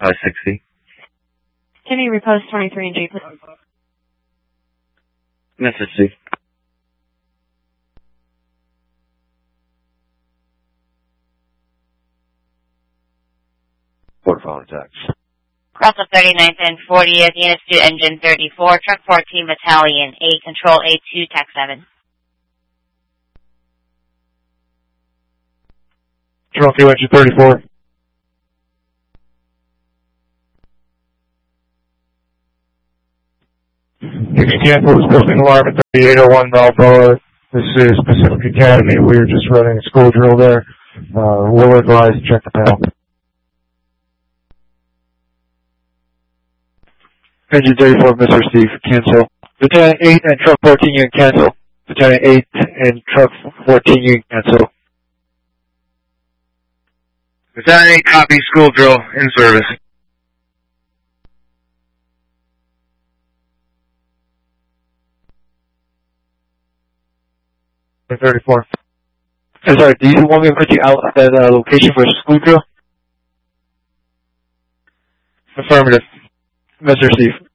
560. Can you repost 23 and G, please? Message Steve. Port phone attacks. Cross of 39th and 40th, units to engine 34, truck 14, battalion 8, control A2, tax 7. Control 2, engine 34. Cancel is building alarm at 3801 Balboa. This is Pacific Academy. We are just running a school drill there. We'll advise and check the panel. Engine 34, Mr. Steve, cancel. Battalion 8 and truck 14, you can cancel. Battalion 8 and truck 14, you can cancel. Battalion 8, copy, school drill, in service. Engine 34. I'm sorry, do you want me to put you out at that location for a school drill? Affirmative. Mr. Steve.